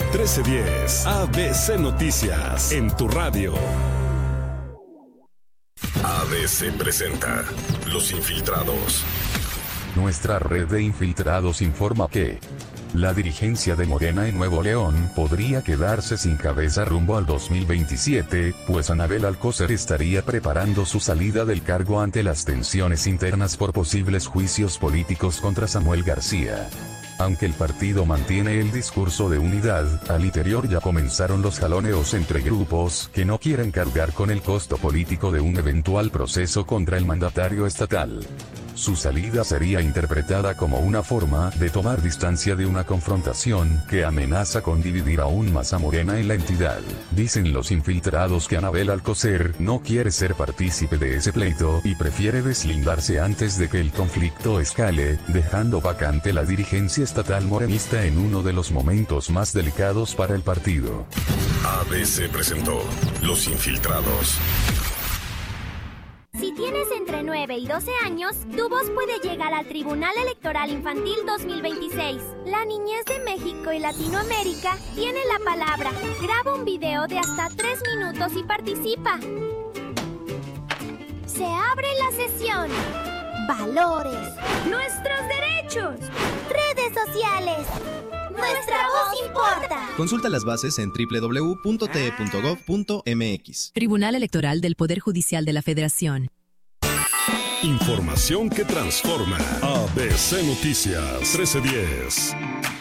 1310 ABC Noticias en tu radio. ABC presenta Los Infiltrados. Nuestra red de infiltrados informa que la dirigencia de Morena en Nuevo León podría quedarse sin cabeza rumbo al 2027, pues Anabel Alcocer estaría preparando su salida del cargo ante las tensiones internas por posibles juicios políticos contra Samuel García. Aunque el partido mantiene el discurso de unidad, al interior ya comenzaron los jaloneos entre grupos que no quieren cargar con el costo político de un eventual proceso contra el mandatario estatal. Su salida sería interpretada como una forma de tomar distancia de una confrontación que amenaza con dividir aún más a Morena en la entidad. Dicen los infiltrados que Anabel Alcocer no quiere ser partícipe de ese pleito y prefiere deslindarse antes de que el conflicto escale, dejando vacante la dirigencia estatal morenista en uno de los momentos más delicados para el partido. ABC presentó Los Infiltrados. Si tienes entre 9 y 12 años, tu voz puede llegar al Tribunal Electoral Infantil 2026. La niñez de México y Latinoamérica tiene la palabra. Graba un video de hasta 3 minutos y participa. Se abre la sesión. Valores. Nuestros derechos. Redes sociales. Nuestra voz importa. Consulta las bases en www.te.gov.mx. Tribunal Electoral del Poder Judicial de la Federación. Información que transforma. ABC Noticias 1310.